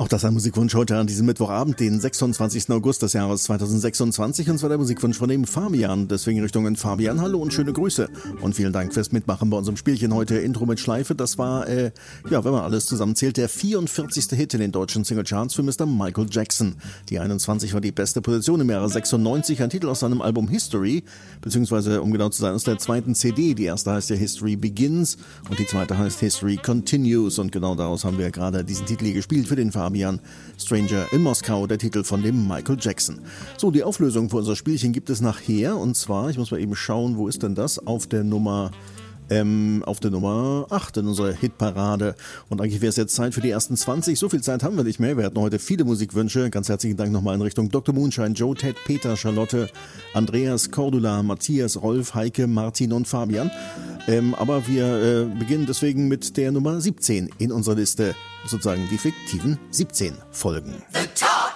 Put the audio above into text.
Auch das ein Musikwunsch heute an diesem Mittwochabend, den 26. August des Jahres 2026. Und zwar der Musikwunsch von dem Fabian. Deswegen Richtungen Fabian, hallo und schöne Grüße. Und vielen Dank fürs Mitmachen bei unserem Spielchen heute. Intro mit Schleife. Das war, wenn man alles zusammenzählt, der 44. Hit in den deutschen Singlecharts für Mr. Michael Jackson. Die 21 war die beste Position im Jahre 96. Ein Titel aus seinem Album History, beziehungsweise um genau zu sein, aus der zweiten CD. Die erste heißt ja History Begins und die zweite heißt History Continues. Und genau daraus haben wir gerade diesen Titel hier gespielt für den Fabian. Stranger in Moskau, der Titel von dem Michael Jackson. So, die Auflösung für unser Spielchen gibt es nachher. Und zwar, ich muss mal eben schauen, wo ist denn das? Auf der Nummer 8 in unserer Hitparade. Und eigentlich wäre es jetzt Zeit für die ersten 20. So viel Zeit haben wir nicht mehr. Wir hatten heute viele Musikwünsche. Ganz herzlichen Dank nochmal in Richtung Dr. Moonshine, Joe, Ted, Peter, Charlotte, Andreas, Cordula, Matthias, Rolf, Heike, Martin und Fabian. Aber wir beginnen deswegen mit der Nummer 17 in unserer Liste. Sozusagen die fiktiven 17 Folgen. The Talk